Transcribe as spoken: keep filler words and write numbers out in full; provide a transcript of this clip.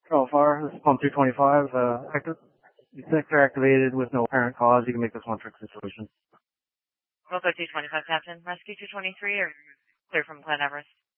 Control Fire, this is Pump two twenty-five, uh, active. Detector activated with no apparent cause. You can make this one trick situation. Roco two twenty-five, Captain. Rescue two twenty-three or clear from Glen Everest?